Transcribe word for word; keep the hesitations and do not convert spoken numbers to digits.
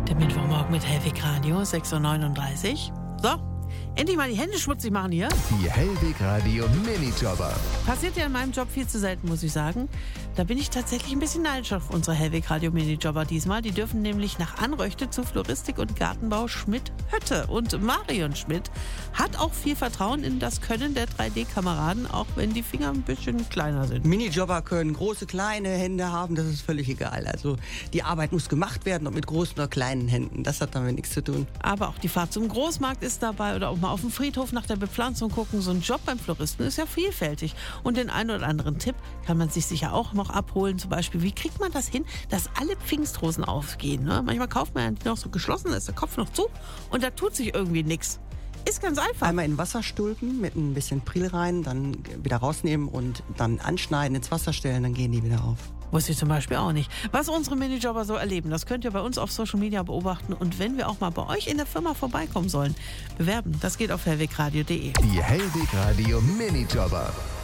Der Mittwochmorgen mit Hellwig Radio, sechs Uhr neununddreißig. So, endlich mal die Hände schmutzig machen hier. Die Hellwig Radio Minijobber. Passiert ja in meinem Job viel zu selten, muss ich sagen. Da bin ich tatsächlich ein bisschen neidisch auf unsere Hellwig Radio Minijobber diesmal. Die dürfen nämlich nach Anröchte zu Floristik und Gartenbau Schmidt-Hötte. Und Marion Schmidt hat auch viel Vertrauen in das Können der drei D-Kameraden, auch wenn die Finger ein bisschen kleiner sind. Minijobber können große, kleine Hände haben, das ist völlig egal. Also die Arbeit muss gemacht werden, ob mit großen oder kleinen Händen. Das hat damit nichts zu tun. Aber auch die Fahrt zum Großmarkt ist dabei oder auch mal auf dem Friedhof nach der Bepflanzung gucken. So ein Job beim Floristen ist ja vielfältig. Und den einen oder anderen Tipp kann man sich sicher auch noch abholen. Zum Beispiel, wie kriegt man das hin, dass alle Pfingstrosen aufgehen? Ne? Manchmal kauft man ja die noch so geschlossen, da ist der Kopf noch zu und da tut sich irgendwie nichts. Ist ganz einfach. Einmal in Wasser stülpen mit ein bisschen Pril rein, dann wieder rausnehmen und dann anschneiden, ins Wasser stellen, dann gehen die wieder auf. Wusste ich zum Beispiel auch nicht. Was unsere Minijobber so erleben, das könnt ihr bei uns auf Social Media beobachten. Und wenn wir auch mal bei euch in der Firma vorbeikommen sollen, bewerben. Das geht auf hellwigradio punkt de. Die Hellwig Radio Minijobber.